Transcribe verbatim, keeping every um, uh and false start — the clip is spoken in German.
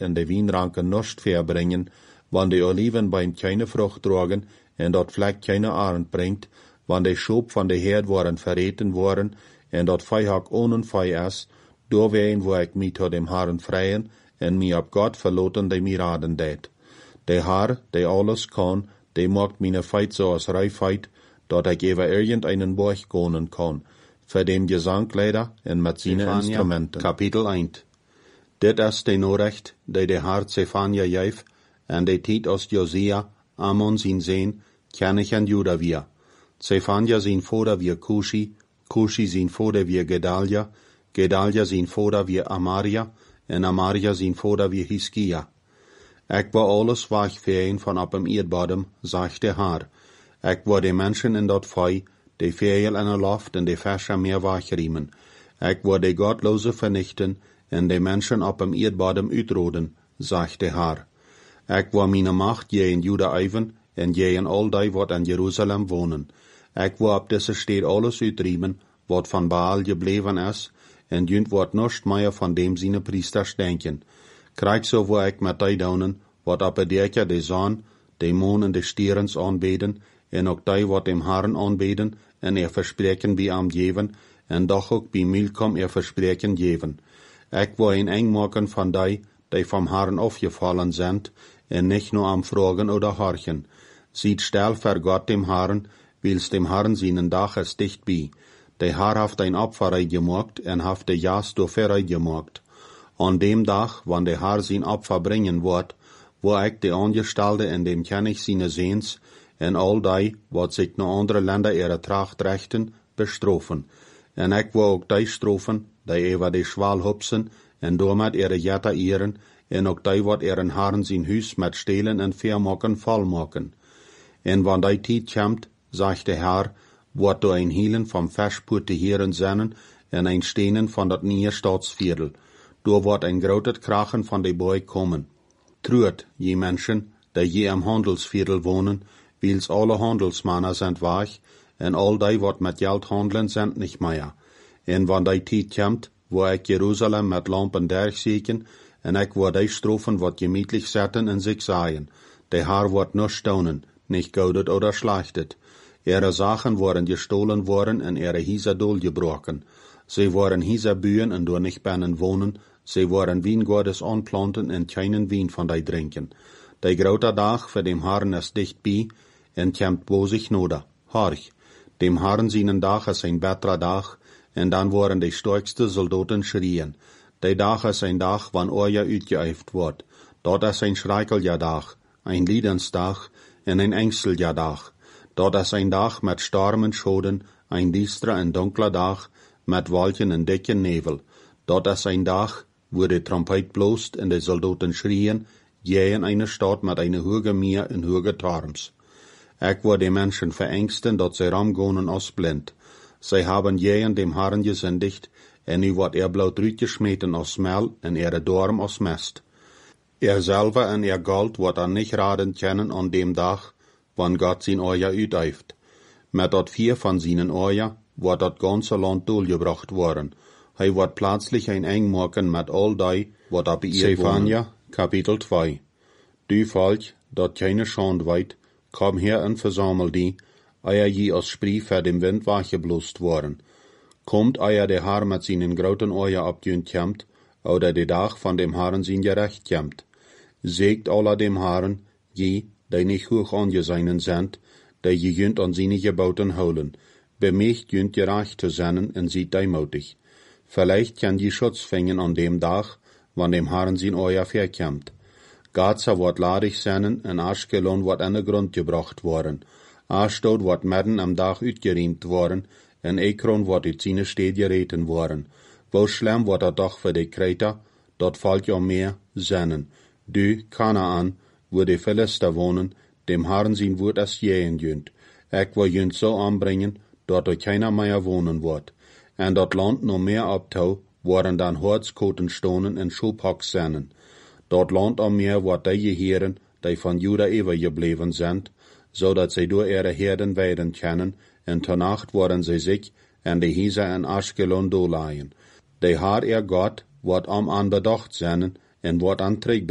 en de wijnranken norst verbringen, wann de olivenbein keine Frucht drogen, en dat vlek keine Arend bringt, wann de Schop van de Herd worden verreten worden, en dat vijhak onen vij is, doorween wo ik mij tot dem Herren vrijen, en mij op God verloten de mij raden deed. De Herr, de alles kan, de maakt meine Feit so als Reifheit, dat ik über irgendeinen Borg konen kan, für dem Gesangleider en met zijn Instrumenten. Kapitel eins. Dit is de Norrecht, die de Herr Zephania geef, en de tijd als Josia, Amon zijn zeen, Kenich en Juda weer. Zephania zijn vader weer Kushi, Kushi zijn vader weer Gedalia, Gedalia zijn vader weer Amaria, en Amaria zijn vader weer Hiskia. Ik wou alles wegveen van op hem eerdbodem, zegt de Herr. Ik wou de mensen in dat vee, de vegel in de loft en de visschen meer wegriemen. Ik wou de godloze vernichten en de mensen op hem eerdbodem uitroden, zegt de Herr. Ik wou mijn macht je in Juda even en je in al die wat in Jeruzalem wonen. Ik wou op deze stad alles uitriemen, wat van Baal gebleven is, en junt wordt niets meer van dem zijn priesters denken. Krijg zo wou ik met die donen, wat op het dertje de zon, de maan en de sterens aanbeden, en ook die wat dem Herren aanbeden, en er verspreken bij hem geven, en doch ook bij Milkom er verspreken geven. Ik wou een eng maken van die, die vom Herren afgevallen zijn, en nicht nur am Fragen oder Horchen. Ziet stel ver Gott dem Herren, wils dem Herren seinen Dach is dicht bij. De Herr haft ein Opfer gemacht, en haft de Jas door verrei gemacht. An dem Dach, wann de Herr sein Opfer bringen wird, wo ich de Angestalte in dem König seine Sehns, en all die, wat sich no andere Länder ihre Tracht rechten, bestrofen. En ik wo ook die strofen, die über de Schwal hupsen, en damit ihre Jetta ehren, en ook die wat ihren Herren zijn huis met stelen en vermaken volmaken. En wann die tijd komt, zegt de Herr, wordt door een hielen vom Verspurte Heren zennen, en een stenen van dat nieuwe Staatsviertel. Door wordt een groot krachen van de boy komen. Truert, je mensen, die je am Handelsviertel wonen, wils alle Handelsmannen sind weg, en al die wat met geld handelen sind nicht mehr. En wann die tijd komt, wo ik Jeruzalem met lampen durchzieken, en ik word die strofen wat gemütlich zetten en zich sagen, de Herr wordt nur staunen, nicht goudet oder schlechtet. Ihre Sachen worden gestohlen worden en ihre Hieser doorgebrochen. Sie worden Hieser bühen en door nicht binnen wohnen, sie worden Wiengordes anplanten en keinen Wien von die drinken. De grote Dag für dem Herrn is dicht bij, en kämmt bosig noda. Horch, dem Herrn seinen Dag is ein better Dag, en dan worden de sterkste Soldaten schrien. De Dag is ein Dag, wann euer uitgeëift wordt. Dat is ein schreikelja Dag, ein Liedensdag, en ein ängstlicher Dag. Dat is ein Dag met storm en schoden, ein düstere en dunkler Dag, met wolken en dikke Nebel. Dat is ein Dag, wo de Trompet blost en de Soldaten schrien, je in eine Stadt met eine hoge Meer en hoge Turms. Ik word de mensen verängsten, dat zij ramgonen als blind. Zij haben je in dem Herrn gesündigt, en nu wordt er bloot uitgesmeten als Mel en er Dorm als Mest. Er selber en er Gold wordt er nicht raden kennen an dem Dag, wann Gott zijn Euer uiteift. Met dat vier van zijn Euer wordt dat ganze Land doorgebracht worden. Hij wordt plötzlich ein eng maken met al die, wat op ihr Zephania, Kapitel zwei. Du Volk, dat keine Schand weit, komm her en versammel die, eier je als Sprie ver dem Wind weggeblost worden. Kommt eier de Herr met seinen groten Euer abjünt kämmt, oder de Dag van dem Herrn zijn gerecht kämmt. Seegt aller dem Herrn, je, die nicht hoch angeseinen sind, die je jünt an seine Gebauten holen. Bemächt jünt gerecht zu sein en sieht demutig. Vielleicht kann je Schutz fängen an dem Dag, wann dem Herrn sein Euer verkämmt. Gaza wordt ladig zijn en Ashkelon wordt aan de grond gebracht worden. Ashdod wordt midden am Dag uitgeriemt worden en Ekron wordt uit zijn stad gereten worden. Wo schlimm wordt dat toch voor de Kreter, dat valt ja meer zennen. Du, Kanaan, wo de Philister wonen, dem Herrn zijn woord as jeen jünt. Ik wil jünt zo aanbrengen, dat er keiner meer wonen wordt. En dat land no meer optau, worden dan Hoordskoten stonen en Schubhocks zennen. Dat land am Meer wordt die Heren, die van Juda overgebleven zijn, zodat zij door ihre Herden weiden können, en ter Nacht worden zij zich en de Hieser en Ashkelon doorlaaien. De Herr ihr Gott wordt am an bedacht zijn en wordt aan